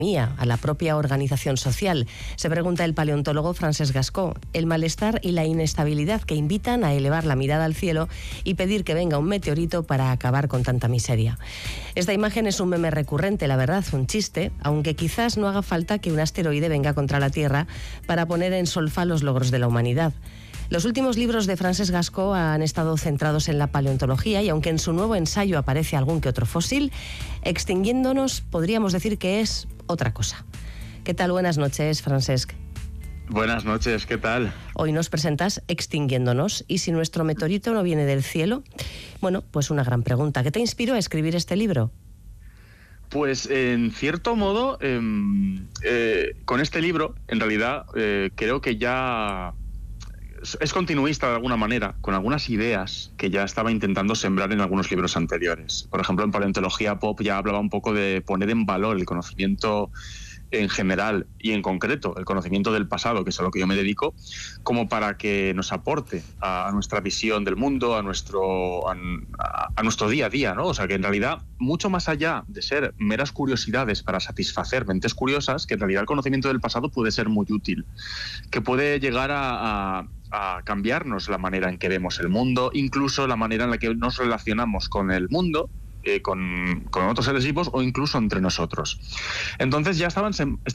a la propia organización social. Se pregunta el paleontólogo Francesc Gascó, el malestar y la inestabilidad que invitan a elevar la mirada al cielo y pedir que venga un meteorito para acabar con tanta miseria. Esta imagen es un meme recurrente, la verdad, un chiste, aunque quizás no haga falta que un asteroide venga contra la Tierra para poner en solfa los logros de la humanidad. Los últimos libros de Francesc Gascó han estado centrados en la paleontología y aunque en su nuevo ensayo aparece algún que otro fósil, Extinguiéndonos podríamos decir que es otra cosa. ¿Qué tal? Buenas noches, Francesc. Buenas noches, ¿qué tal? Hoy nos presentas Extinguiéndonos y si nuestro meteorito no viene del cielo. Bueno, pues una gran pregunta. ¿Qué te inspiró a escribir este libro? Pues en cierto modo, con este libro, en realidad, creo que ya es continuista de alguna manera, con algunas ideas que ya estaba intentando sembrar en algunos libros anteriores. Por ejemplo, en Paleontología Pop ya hablaba un poco de poner en valor el conocimiento en general y en concreto el conocimiento del pasado, que es a lo que yo me dedico, como para que nos aporte a nuestra visión del mundo, a nuestro día a día, ¿no? O sea, que en realidad, mucho más allá de ser meras curiosidades para satisfacer mentes curiosas, que en realidad el conocimiento del pasado puede ser muy útil, que puede llegar a cambiarnos la manera en que vemos el mundo, incluso la manera en la que nos relacionamos con el mundo, con otros seres vivos o incluso entre nosotros. Entonces ya estaban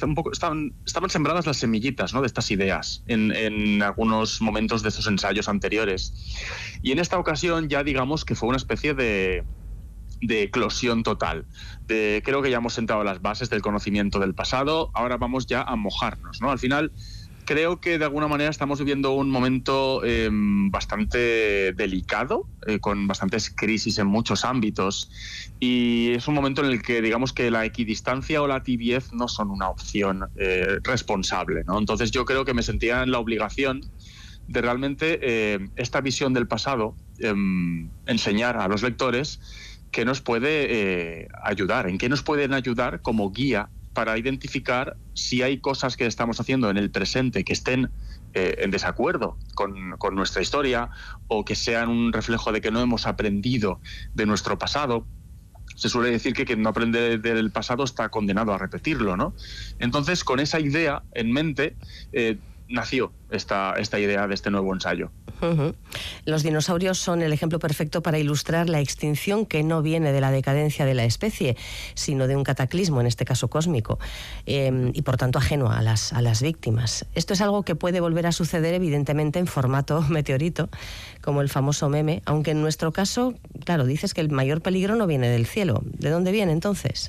sembradas las semillitas, ¿no?, de estas ideas en algunos momentos de esos ensayos anteriores. Y en esta ocasión ya digamos que fue una especie de eclosión total. Creo que ya hemos sentado las bases del conocimiento del pasado, ahora vamos ya a mojarnos, ¿no? Al final creo que de alguna manera estamos viviendo un momento bastante delicado, con bastantes crisis en muchos ámbitos, y es un momento en el que digamos que la equidistancia o la tibiez no son una opción responsable, ¿no? Entonces yo creo que me sentía en la obligación de realmente esta visión del pasado, enseñar a los lectores qué nos puede ayudar, en qué nos pueden ayudar como guía para identificar si hay cosas que estamos haciendo en el presente que estén en desacuerdo con nuestra historia o que sean un reflejo de que no hemos aprendido de nuestro pasado. Se suele decir que quien no aprende del pasado está condenado a repetirlo, ¿no? Entonces, con esa idea en mente, nació esta idea de este nuevo ensayo. Los dinosaurios son el ejemplo perfecto para ilustrar la extinción que no viene de la decadencia de la especie, sino de un cataclismo, en este caso cósmico, y por tanto ajeno a las víctimas. Esto es algo que puede volver a suceder evidentemente en formato meteorito, como el famoso meme, aunque en nuestro caso, claro, dices que el mayor peligro no viene del cielo. ¿De dónde viene entonces?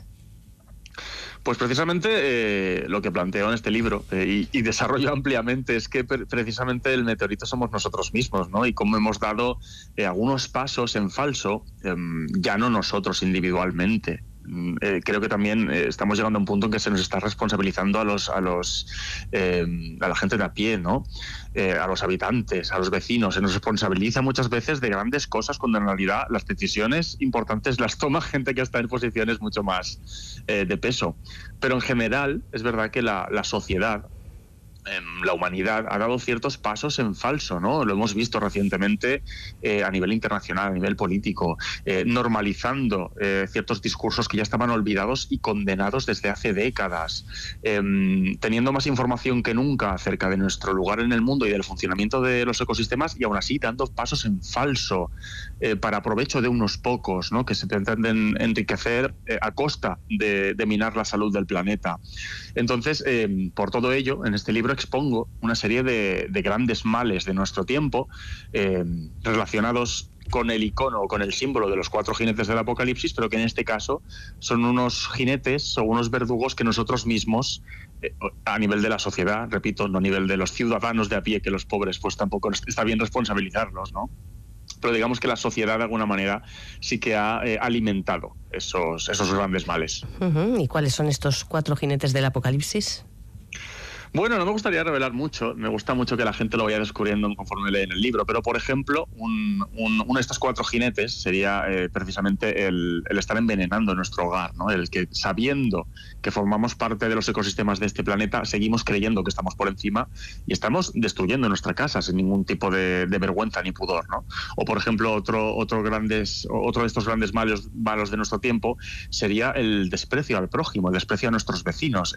Pues precisamente lo que planteo en este libro y desarrollo ampliamente es que precisamente el meteorito somos nosotros mismos, ¿no? Y cómo hemos dado algunos pasos en falso, ya no nosotros individualmente. Creo que también estamos llegando a un punto en que se nos está responsabilizando a la gente de a pie, ¿no? A los habitantes, a los vecinos. Se nos responsabiliza muchas veces de grandes cosas cuando en realidad las decisiones importantes las toma gente que está en posiciones mucho más de peso. Pero en general es verdad que la sociedad, la humanidad ha dado ciertos pasos en falso, ¿no? Lo hemos visto recientemente a nivel internacional, a nivel político, normalizando ciertos discursos que ya estaban olvidados y condenados desde hace décadas, teniendo más información que nunca acerca de nuestro lugar en el mundo y del funcionamiento de los ecosistemas y aún así dando pasos en falso para provecho de unos pocos, ¿no?, que se pretenden enriquecer a costa de minar la salud del planeta. Entonces, por todo ello, en este libro expongo una serie de grandes males de nuestro tiempo relacionados con el icono o con el símbolo de los 4 jinetes del Apocalipsis, pero que en este caso son unos jinetes o unos verdugos que nosotros mismos, a nivel de la sociedad, repito, no a nivel de los ciudadanos de a pie, que los pobres pues tampoco está bien responsabilizarlos, ¿no? Pero digamos que la sociedad de alguna manera sí que ha alimentado esos grandes males. ¿Y cuáles son estos 4 jinetes del Apocalipsis? Bueno, no me gustaría revelar mucho, me gusta mucho que la gente lo vaya descubriendo conforme leen el libro, pero por ejemplo, uno de estos 4 jinetes sería precisamente el estar envenenando nuestro hogar, ¿no? El que, sabiendo que formamos parte de los ecosistemas de este planeta, seguimos creyendo que estamos por encima y estamos destruyendo nuestra casa sin ningún tipo de vergüenza ni pudor, ¿no? O por ejemplo, otro de estos grandes malos de nuestro tiempo sería el desprecio al prójimo, el desprecio a nuestros vecinos.